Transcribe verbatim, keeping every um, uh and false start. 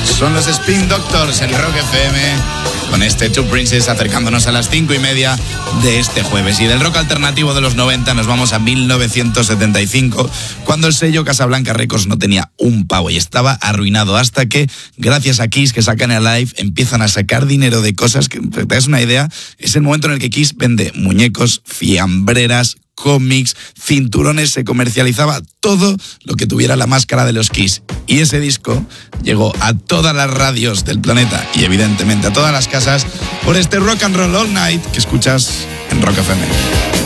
Son los Spin Doctors en Rock F M, con este Two Princes acercándonos a las cinco y media de este jueves. Y del rock alternativo de los noventa nos vamos a mil novecientos setenta y cinco, cuando el sello Casablanca Records no tenía un pavo y estaba arruinado, hasta que, gracias a Kiss, que sacan el Alive, empiezan a sacar dinero de cosas que, te das una idea, es el momento en el que Kiss vende muñecos, fiambreras, cómics, cinturones, se comercializaba todo lo que tuviera la máscara de los Kiss. Y ese disco llegó a todas las radios del planeta y evidentemente a todas las casas por este Rock and Roll All Night que escuchas en Rock F M.